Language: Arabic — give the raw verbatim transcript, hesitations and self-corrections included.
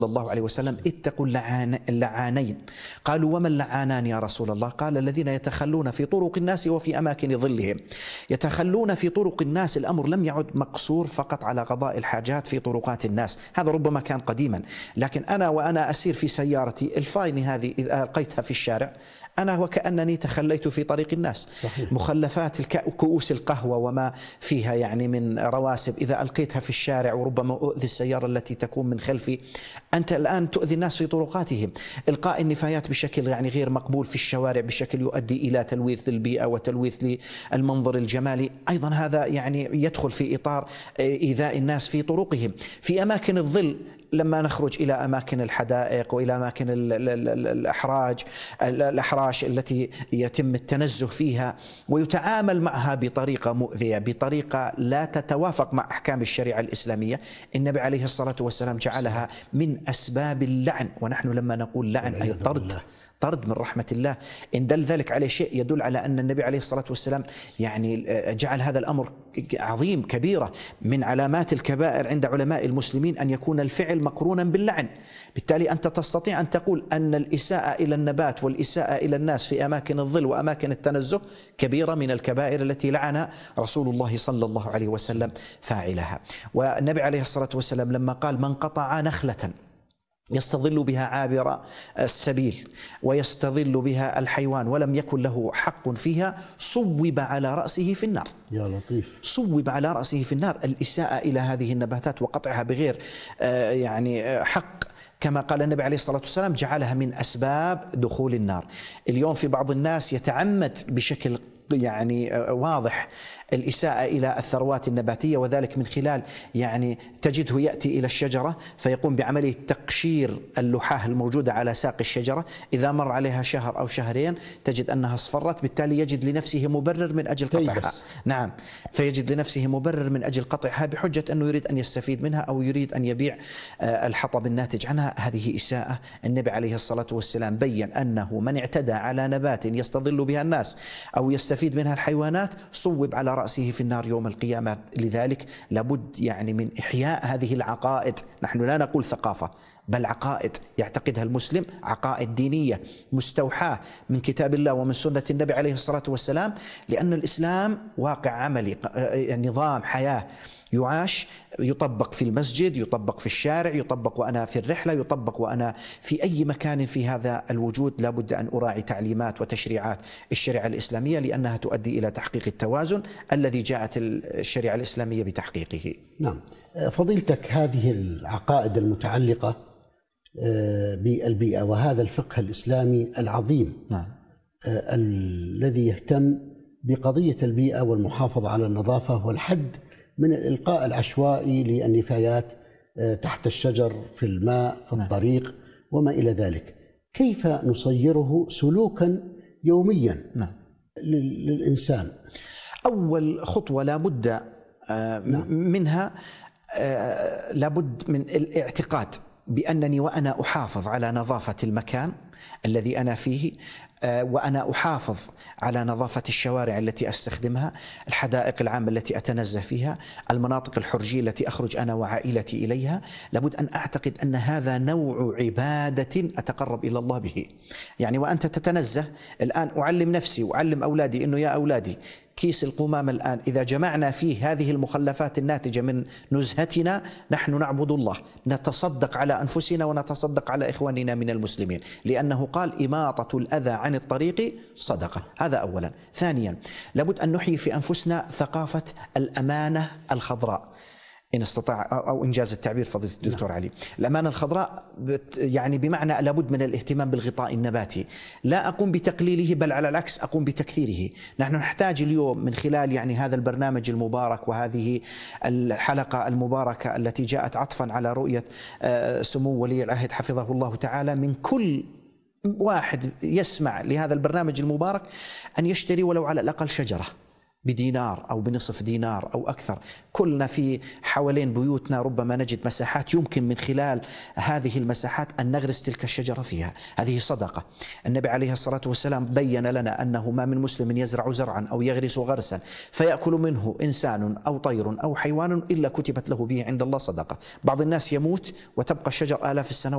صلى الله عليه وسلم: اتقوا اللعان اللعانين. قالوا: وما اللعانان يا رسول الله؟ قال: الذين يتخلون في طرق الناس وفي أماكن ظلهم. يتخلون في طرق الناس، الأمر لم يعد مقصور فقط على قضاء الحاجات في طرقات الناس، هذا ربما كان قديما، لكن أنا وأنا أسير في سيارتي الفاينة هذه إذا ألقيتها في الشارع أنا وكأنني تخليت في طريق الناس. صحيح. مخلفات كؤوس القهوة وما فيها يعني من رواسب إذا ألقيتها في الشارع وربما أؤذي السيارة التي تكون من خلفي، أنت الآن تؤذي الناس في طرقاتهم. إلقاء النفايات بشكل يعني غير مقبول في الشوارع بشكل يؤدي إلى تلويث البيئة وتلويث للمنظر الجمالي، أيضا هذا يعني يدخل في إطار إيذاء الناس في طرقهم. في أماكن الظل، لما نخرج إلى أماكن الحدائق وإلى أماكن الأحراج الأحراش التي يتم التنزه فيها ويتعامل معها بطريقة مؤذية، بطريقة لا تتوافق مع أحكام الشريعة الإسلامية، النبي عليه الصلاة والسلام جعلها من أسباب اللعن. ونحن لما نقول لعن أي طرد طرد من رحمة الله، إن دل ذلك على شيء يدل على أن النبي عليه الصلاة والسلام يعني جعل هذا الأمر عظيم كبيرة. من علامات الكبائر عند علماء المسلمين أن يكون الفعل مقرونا باللعن، بالتالي أنت تستطيع أن تقول أن الإساءة إلى النبات والإساءة إلى الناس في أماكن الظل وأماكن التنزه كبيرة من الكبائر التي لعن رسول الله صلى الله عليه وسلم فاعلها. والنبي عليه الصلاة والسلام لما قال: من قطع نخلة يستظل بها عابر السبيل ويستظل بها الحيوان ولم يكن له حق فيها صوب على رأسه في النار. يا لطيف. صوب على رأسه في النار. الإساءة إلى هذه النباتات وقطعها بغير يعني حق كما قال النبي عليه الصلاة والسلام جعلها من أسباب دخول النار. اليوم في بعض الناس يتعمد بشكل يعني واضح الإساءة إلى الثروات النباتية، وذلك من خلال يعني تجده يأتي إلى الشجرة فيقوم بعملية تقشير اللحاة الموجودة على ساق الشجرة، إذا مر عليها شهر أو شهرين تجد أنها اصفرت، بالتالي يجد لنفسه مبرر من أجل قطعها. نعم، فيجد لنفسه مبرر من أجل قطعها بحجة أنه يريد أن يستفيد منها أو يريد أن يبيع الحطب الناتج عنها. هذه إساءة. النبي عليه الصلاة والسلام بيّن أنه من اعتدى على نبات يستظل بها الناس أو يستفيد منها الحيوانات صوب على رأسه في النار يوم القيامة. لذلك لابد يعني من إحياء هذه العقائد. نحن لا نقول ثقافة بل عقائد يعتقدها المسلم، عقائد دينية مستوحاة من كتاب الله ومن سنة النبي عليه الصلاة والسلام، لأن الإسلام واقع عملي، نظام حياة يعاش، يطبق في المسجد، يطبق في الشارع، يطبق وأنا في الرحلة، يطبق وأنا في أي مكان في هذا الوجود. لابد أن أراعي تعليمات وتشريعات الشريعة الإسلامية لأنها تؤدي إلى تحقيق التوازن الذي جاءت الشريعة الإسلامية بتحقيقه. نعم. فضيلتك، هذه العقائد المتعلقة بالبيئة وهذا الفقه الإسلامي العظيم، نعم، الذي يهتم بقضية البيئة والمحافظة على النظافة والحد من الإلقاء العشوائي للنفايات تحت الشجر، في الماء، في الطريق وما إلى ذلك، كيف نصيره سلوكا يوميا للإنسان؟ أول خطوة لابد منها لابد من الاعتقاد بأنني وأنا أحافظ على نظافة المكان الذي أنا فيه، وأنا أحافظ على نظافة الشوارع التي أستخدمها، الحدائق العامة التي أتنزه فيها، المناطق الحرجية التي أخرج أنا وعائلتي إليها، لابد أن أعتقد أن هذا نوع عبادة أتقرب إلى الله به. يعني وأنت تتنزه الآن أعلم نفسي وأعلم أولادي أنه يا أولادي كيس القمامة الآن إذا جمعنا فيه هذه المخلفات الناتجة من نزهتنا نحن نعبد الله، نتصدق على أنفسنا ونتصدق على إخواننا من المسلمين، لأنه قال إماطة الأذى عن الطريق صدقة. هذا أولا. ثانيا، لابد أن نحيي في أنفسنا ثقافة الأمانة الخضراء إن استطاع أو إنجاز التعبير فضيلة الدكتور علي. الأمانة الخضراء يعني بمعنى لابد من الاهتمام بالغطاء النباتي، لا أقوم بتقليله بل على العكس أقوم بتكثيره. نحن نحتاج اليوم من خلال يعني هذا البرنامج المبارك وهذه الحلقة المباركة التي جاءت عطفا على رؤية سمو ولي العهد حفظه الله تعالى، من كل واحد يسمع لهذا البرنامج المبارك أن يشتري ولو على الأقل شجرة بدينار أو بنصف دينار أو أكثر، كلنا في حوالين بيوتنا ربما نجد مساحات يمكن من خلال هذه المساحات أن نغرس تلك الشجرة فيها، هذه صدقة. النبي عليه الصلاة والسلام بين لنا أنه ما من مسلم يزرع زرعا أو يغرس غرسا فيأكل منه إنسان أو طير أو حيوان إلا كتبت له به عند الله صدقة. بعض الناس يموت وتبقى الشجر آلاف السنوات